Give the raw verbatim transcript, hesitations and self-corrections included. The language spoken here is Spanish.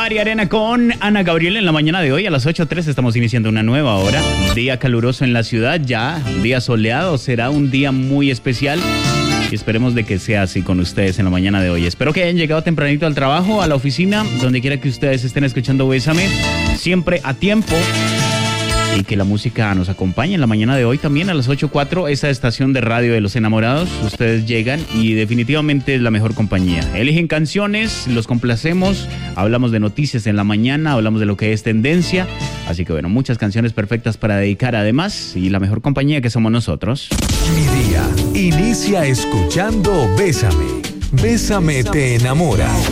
María Arena con Ana Gabriel en la mañana de hoy. A las ocho tres estamos iniciando una nueva hora. Un día caluroso en la ciudad ya, un día soleado. Será un día muy especial y esperemos de que sea así con ustedes en la mañana de hoy. Espero que hayan llegado tempranito al trabajo, a la oficina, donde quiera que ustedes estén escuchando Bésame, siempre a tiempo. Y que la música nos acompañe en la mañana de hoy también a las ocho cuatro, esa estación de radio de los enamorados. Ustedes llegan y definitivamente es la mejor compañía. Eligen canciones, los complacemos, hablamos de noticias en la mañana, hablamos de lo que es tendencia. Así que bueno, muchas canciones perfectas para dedicar además y la mejor compañía que somos nosotros. Mi día inicia escuchando Bésame. Bésame te enamora.